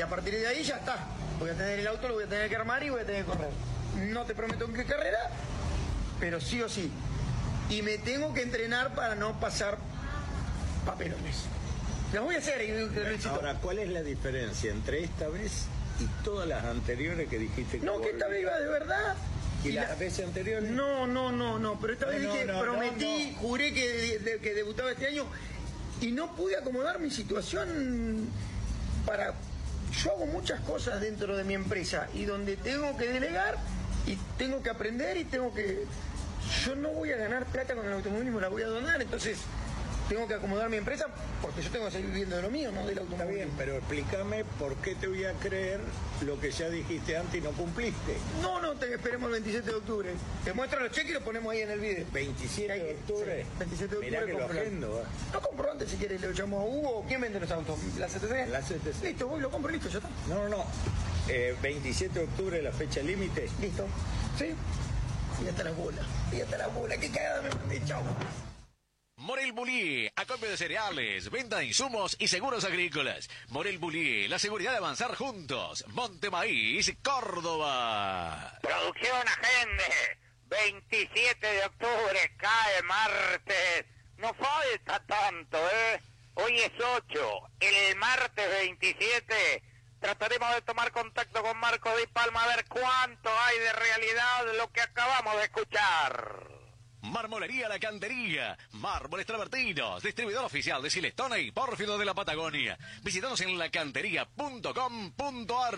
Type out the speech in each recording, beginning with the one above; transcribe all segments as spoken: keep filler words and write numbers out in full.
a partir de ahí ya está. Voy a tener el auto, lo voy a tener que armar y voy a tener que correr. No te prometo en qué carrera, pero sí o sí. Y me tengo que entrenar para no pasar papelones. Lo voy a hacer. Y, Ahora, ¿cuál es la diferencia entre esta vez y todas las anteriores que dijiste? Que no, que esta vez iba de verdad. ¿Y, ¿Y las la... veces anteriores? No, no, no, no, pero esta no, vez no, dije, no, prometí, no, no. juré que, de, de, que debutaba este año y no pude acomodar mi situación para... Yo hago muchas cosas dentro de mi empresa y donde tengo que delegar y tengo que aprender y tengo que... Yo no voy a ganar plata con el automovilismo, la voy a donar, entonces... Tengo que acomodar mi empresa porque yo tengo que seguir viviendo de lo mío, no del automovilismo. Está bien, pero explícame por qué te voy a creer lo que ya dijiste antes y no cumpliste. No, no, te esperemos el veintisiete de octubre. Te muestro los cheques y los ponemos ahí en el video. ¿veintisiete de octubre? Sí, veintisiete de octubre. Mirá que lo agendo. ¿eh? Lo compro antes si quieres, le echamos a Hugo. ¿Quién vende los autos? ¿La C T C? La C T C. Listo, voy, lo compro, listo, ya está. No, no, no. Eh, veintisiete de octubre, la fecha límite. Listo. ¿Sí? Y hasta la bola. Y hasta la bola. Qué cagada me mandé, chao. Morel Bullier, acopio de cereales, venta de insumos y seguros agrícolas. Morel Bullier, la seguridad de avanzar juntos. Monte Maíz, Córdoba. Producción Agende, veintisiete de octubre, cae martes. No falta tanto, ¿eh? Hoy es ocho, el martes veintisiete trataremos de tomar contacto con Marco Di Palma a ver cuánto hay de realidad de lo que acabamos de escuchar. Marmolería La Cantería, mármoles travertinos, distribuidor oficial de Silestone y Pórfido de la Patagonia. Visítanos en lacantería punto com punto ar.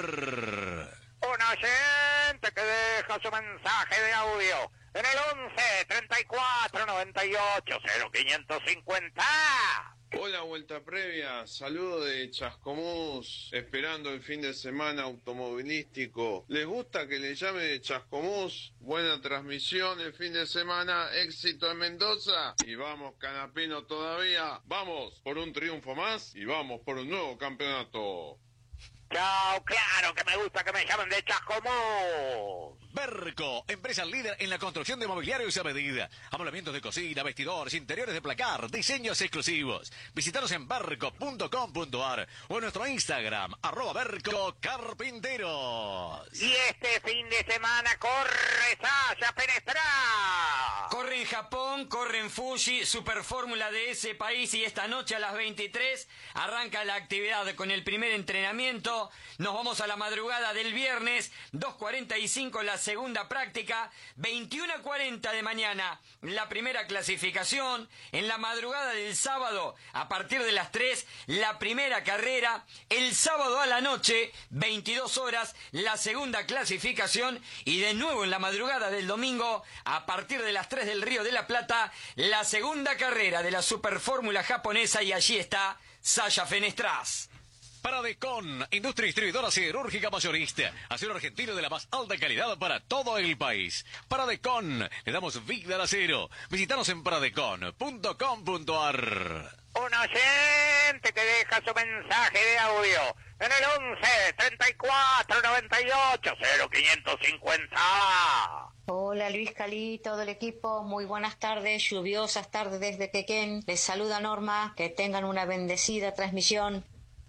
Un oyente que deja su mensaje de audio en el once, treinta y cuatro, noventa y ocho, cero quinientos cincuenta. Hola, vuelta previa, saludo de Chascomús, esperando el fin de semana automovilístico. ¿Les gusta que le llame de Chascomús? Buena transmisión el fin de semana, éxito en Mendoza. Y vamos, Canapino todavía, vamos por un triunfo más y vamos por un nuevo campeonato. Chao, claro que me gusta que me llamen de Chascomús. Berco, empresa líder en la construcción de mobiliarios a medida. Amoblamientos de cocina, vestidores, interiores de placar, diseños exclusivos. Visítanos en berco punto com punto ar o en nuestro Instagram, arroba Berco Carpinteros. Y este fin de semana corre Sasha Fenestrá. Corre en Japón, corre en Fuji, Super Fórmula de ese país y esta noche a las veintitrés arranca la actividad con el primer entrenamiento. Nos vamos a la madrugada del viernes, dos cuarenta y cinco la segunda práctica, veintiuno cuarenta de mañana la primera clasificación, en la madrugada del sábado a partir de las tres la primera carrera, el sábado a la noche, veintidós horas, la segunda clasificación y de nuevo en la madrugada del domingo a partir de las tres del Río de la Plata, la segunda carrera de la Superfórmula japonesa y allí está Sasha Fenestraz. Paradecon, industria distribuidora siderúrgica mayorista. Acero argentino de la más alta calidad para todo el país. Paradecon, le damos vida al acero. Visítanos en paradecon punto com punto ar. Un oyente que deja su mensaje de audio en el once, treinta y cuatro, noventa y ocho, cero quinientos cincuenta. Hola Luis Cali, todo el equipo, muy buenas tardes, lluviosas tardes desde Quequén. Les saluda Norma, que tengan una bendecida transmisión.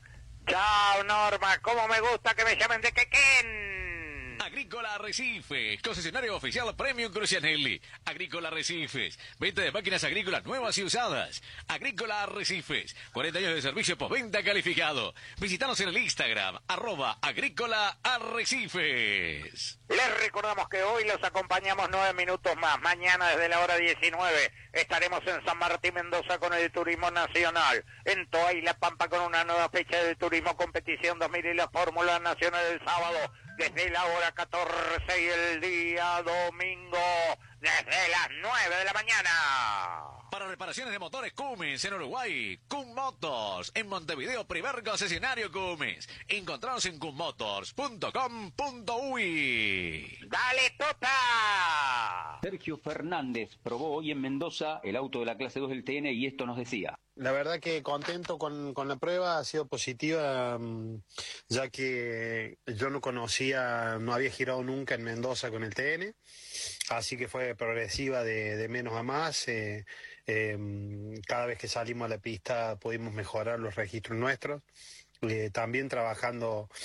Chao Norma, cómo me gusta que me llamen de Quequén. Agrícola Arrecifes, concesionario oficial Premium Crucianelli. Agrícola Arrecifes, venta de máquinas agrícolas nuevas y usadas. Agrícola Arrecifes, cuarenta años de servicio postventa calificado. Visítanos en el Instagram, arroba Agrícola Arrecifes. Les recordamos que hoy los acompañamos nueve minutos más. Mañana desde la hora diecinueve estaremos en San Martín Mendoza con el Turismo Nacional. En Toa y La Pampa con una nueva fecha de Turismo Competición dos mil y la Fórmula Nacional el sábado desde la hora catorce y el día domingo desde las nueve de la mañana. Para reparaciones de motores Cummins en Uruguay, Cum Motors. En Montevideo, primer concesionario Cummins. Encontranos en cum motors punto com punto uy. ¡Dale, Tota! Sergio Fernández probó hoy en Mendoza el auto de la clase dos del T N y esto nos decía. La verdad que contento con, con la prueba, ha sido positiva, ya que yo no conocía, no había girado nunca en Mendoza con el T N, así que fue progresiva de, de menos a más. Eh, eh, cada vez que salimos a la pista pudimos mejorar los registros nuestros, eh, también trabajando